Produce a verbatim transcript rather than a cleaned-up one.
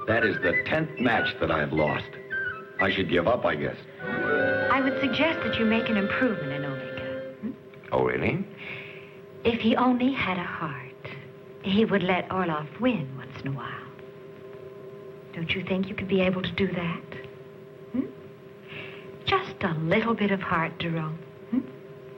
That is the tenth match that I've lost. I should give up, I guess. I would suggest that you make an improvement in Omega. Hmm? Oh, really? If he only had a heart, he would let Orloff win once in a while. Don't you think you could be able to do that? Hmm? Just a little bit of heart, Jerome. Hmm?